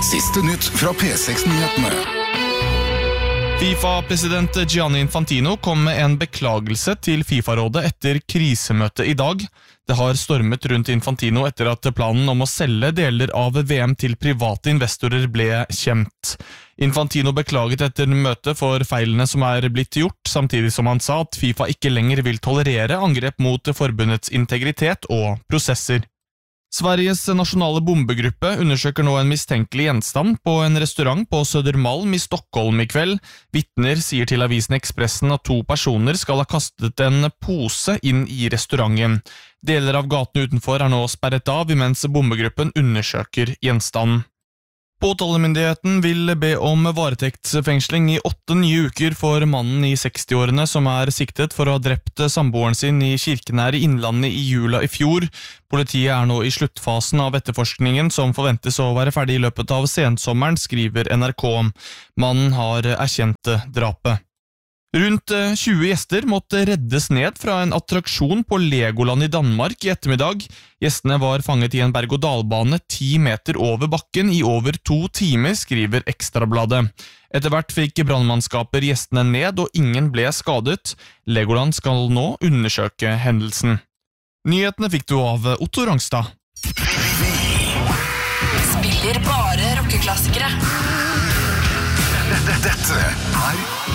Siste nytt fra P6-nyhetene. FIFA-president Gianni Infantino kom med en beklagelse til FIFA-rådet etter krisemøtet i dag. Det har stormet rundt Infantino etter at planen om å selge deler av VM til private investorer ble kjent. Infantino beklaget etter møtet for feilene som er blitt gjort, samtidig som han sa at FIFA ikke lenger vil tolerere angrep mot forbundets integritet og prosesser. Sveriges nasjonale bombegruppe undersøker nå en mistenkelig gjenstand på en restaurant på Södermalm i Stockholm i kveld. Vitner sier til avisen Expressen at 2 personer skal ha kastet en pose inn i restauranten. Deler av gaten utenfor er nå sperret av, mens bombegruppen undersøker gjenstanden. Påtalemyndigheten vil be om varetektsfengsling i 8 nye uker for mannen i 60-årene som er siktet for å ha drept samboeren sin i Kirkenær i Innlandet i jula i fjor. Politiet er nå i sluttfasen av etterforskningen som forventes å være ferdig i løpet av sensommeren, skriver NRK. Mannen har erkjent drapet. Rundt 20 gjester måtte reddes ned fra en attraksjon på Legoland i Danmark i ettermiddag. Gjestene var fanget i en berg-og-dal-bane 10 meter over bakken i over 2 timer, skriver Ekstrabladet. Etter hvert fikk brannmannskaper gjestene ned, og ingen ble skadet. Legoland skal nå undersøke hendelsen. Nyhetene fikk du av Otto Rangstad. Spiller bare rockeklassikere. Dette er